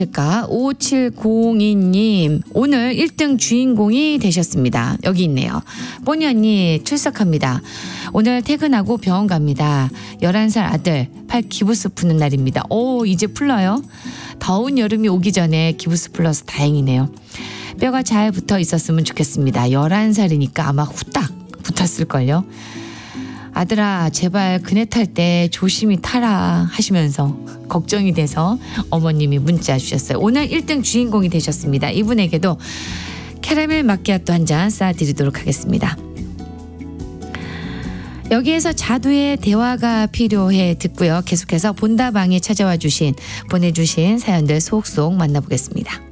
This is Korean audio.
5702님 오늘 1등 주인공이 되셨습니다. 여기 있네요. 뽀니 언니 출석합니다. 오늘 퇴근하고 병원 갑니다. 11살 아들 팔 기부스 푸는 날입니다. 오 이제 풀러요? 더운 여름이 오기 전에 기부스 풀러서 다행이네요. 뼈가 잘 붙어 있었으면 좋겠습니다. 11살이니까 아마 후딱 붙었을걸요. 아들아 제발 그네 탈 때 조심히 타라 하시면서 걱정이 돼서 어머님이 문자 주셨어요. 오늘 1등 주인공이 되셨습니다. 이분에게도 캐러멜 마키아토 한 잔 쏴드리도록 하겠습니다. 여기에서 자두의 대화가 필요해 듣고요. 계속해서 본다방에 찾아와 보내주신 사연들 속속 만나보겠습니다.